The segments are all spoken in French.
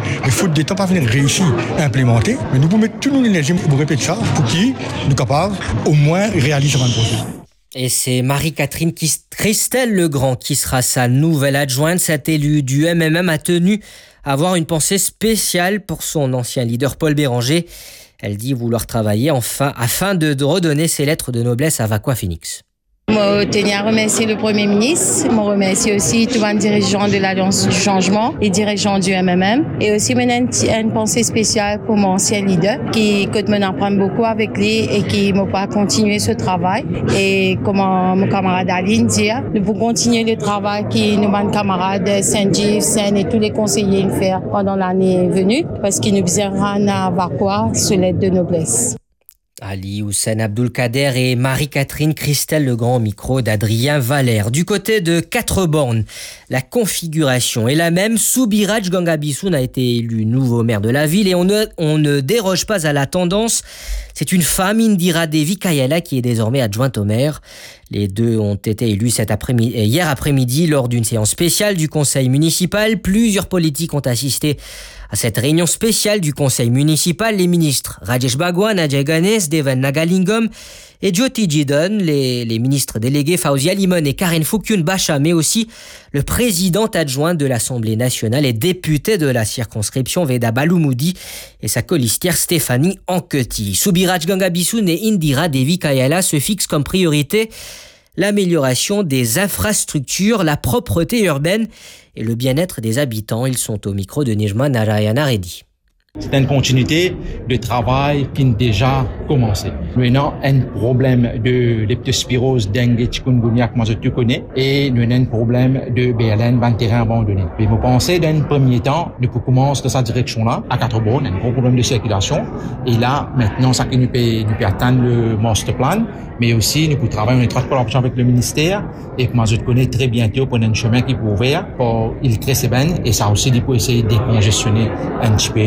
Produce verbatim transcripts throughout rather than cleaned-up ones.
les fautes d'État pas venir réussir à implémenter, mais nous pouvons mettre toute notre énergie pour répéter ça, pour qu'ils nous capables au moins réaliser un projet. Et c'est Marie-Catherine Christelle Legrand qui sera sa nouvelle adjointe. Cette élue du M M M a tenu à avoir une pensée spéciale pour son ancien leader Paul Béranger. Elle dit vouloir travailler enfin afin de, de redonner ses lettres de noblesse à Vakwa Phoenix. Je tenais à remercier le Premier ministre, je remercie aussi tous les dirigeants de l'Alliance du Changement et dirigeants du M M M. Et aussi, je une pensée spéciale pour mon ancien leader qui m'apprend beaucoup avec lui et qui m'a pas continué ce travail. Et comme mon camarade Aline dit, nous pouvons continuer le travail que nos camarades Saint-Gilles, Seine et tous les conseillers faire pendant l'année venue parce qu'ils nous viendront à Vakwa sur l'aide de noblesse. Ali Hussein Abdulkader et Marie-Catherine Christelle Legrand au micro d'Adrien Valère. Du côté de Quatre-Bornes, la configuration est la même. Soubiraj Gangabissoun a été élu nouveau maire de la ville et on ne, on ne déroge pas à la tendance. C'est une femme, Indira Devi Kayala, qui est désormais adjointe au maire. Les deux ont été élus cet après-midi, hier après-midi lors d'une séance spéciale du conseil municipal. Plusieurs politiques ont assisté à cette réunion spéciale du conseil municipal. Les ministres Rajesh Bhagwan, Ajay Ganesh, Devan Nagalingam et Jyoti Jidon, les, les ministres délégués Fauzia Limon et Karen Foukyun Bacha, mais aussi le président adjoint de l'Assemblée nationale et député de la circonscription Veda Baloumoudi et sa colistière Stéphanie Anquetil. Soubiraj Gangabissoun et Indira Devi Kayala se fixent comme priorité l'amélioration des infrastructures, la propreté urbaine et le bien-être des habitants. Ils sont au micro de Nijma Narayana Reddy. C'est une continuité de travail qui a déjà commencé. Maintenant, un problème de leptospirose, dengue, chikungunya, que moi je te connais, et nous avons un problème de B L N, ban terrain abandonné. Et vous pensez, dans un premier temps, nous pouvons commencer dans cette direction-là, à Quatre-Bornes, un gros problème de circulation. Et là, maintenant, ça que nous peut, nous peut atteindre le master plan, mais aussi, nous pouvons travailler en étroite collaboration avec le ministère, et que moi je te connais très bientôt pour un chemin qui peut ouvrir pour il crée ses bennes, et ça aussi, pour essayer de décongestionner un petit peu.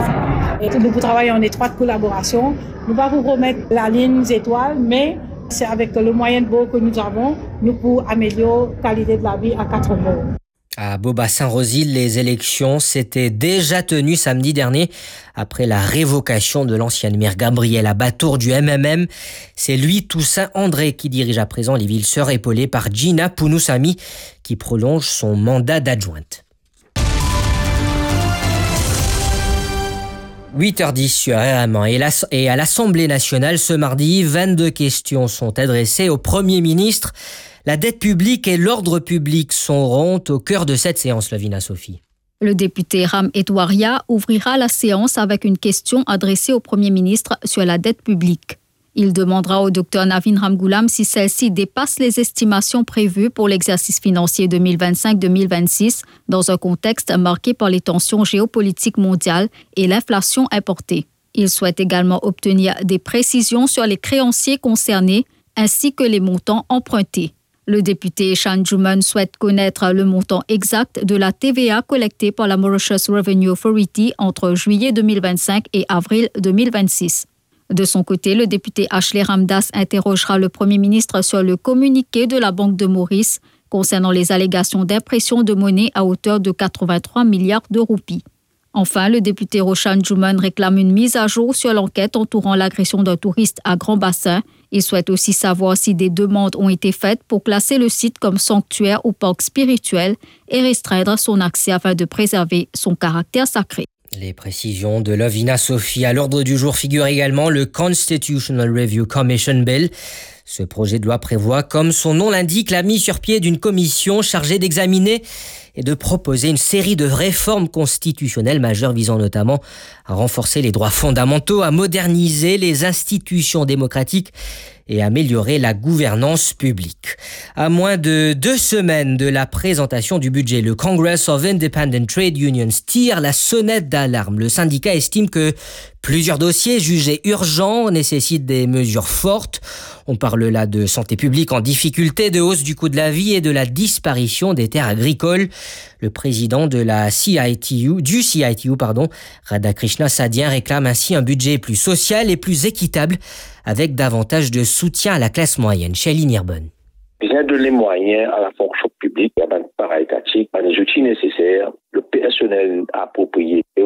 Et nous travaillons en étroite collaboration. Nous ne pouvons pas vous promettre la ligne étoile, mais c'est avec le moyen de bord que nous avons, nous pouvons améliorer la qualité de la vie à Quatre-Bornes. À Boba-Saint-Rosile, les élections s'étaient déjà tenues samedi dernier après la révocation de l'ancienne maire Gabrielle Abatour du M M M. C'est lui, Toussaint André, qui dirige à présent les villes sœurs épaulées par Gina Pounousami, qui prolonge son mandat d'adjointe. huit heures dix sur R M un et à l'Assemblée nationale ce mardi, vingt-deux questions sont adressées au Premier ministre. La dette publique et l'ordre public seront au cœur de cette séance, Lavina Sophie. Le député Ram Edouaria ouvrira la séance avec une question adressée au Premier ministre sur la dette publique. Il demandera au docteur Navin Ramgoolam si celle-ci dépasse les estimations prévues pour l'exercice financier deux mille vingt-cinq deux mille vingt-six dans un contexte marqué par les tensions géopolitiques mondiales et l'inflation importée. Il souhaite également obtenir des précisions sur les créanciers concernés ainsi que les montants empruntés. Le député Shan Juman souhaite connaître le montant exact de la T V A collectée par la Mauritius Revenue Authority entre juillet deux mille vingt-cinq et avril deux mille vingt-six. De son côté, le député Ashley Ramdas interrogera le Premier ministre sur le communiqué de la Banque de Maurice concernant les allégations d'impression de monnaie à hauteur de quatre-vingt-trois milliards de roupies. Enfin, le député Roshan Juman réclame une mise à jour sur l'enquête entourant l'agression d'un touriste à Grand Bassin. Il souhaite aussi savoir si des demandes ont été faites pour classer le site comme sanctuaire ou parc spirituel et restreindre son accès afin de préserver son caractère sacré. Les précisions de Lavina Sophie. À l'ordre du jour figure également le Constitutional Review Commission Bill. Ce projet de loi prévoit, comme son nom l'indique, la mise sur pied d'une commission chargée d'examiner et de proposer une série de réformes constitutionnelles majeures visant notamment à renforcer les droits fondamentaux, à moderniser les institutions démocratiques et améliorer la gouvernance publique. À moins de deux semaines de la présentation du budget, le Congress of Independent Trade Unions tire la sonnette d'alarme. Le syndicat estime que plusieurs dossiers jugés urgents nécessitent des mesures fortes. On parle là de santé publique en difficulté, de hausse du coût de la vie et de la disparition des terres agricoles. Le président de la C I T U, du C I T U, pardon, Radhakrishna Sadien, réclame ainsi un budget plus social et plus équitable, avec davantage de soutien à la classe moyenne. Chéline Irbonne. Bien donner les moyens à la fonction publique, à la paraétatique, à les outils nécessaires, le personnel approprié.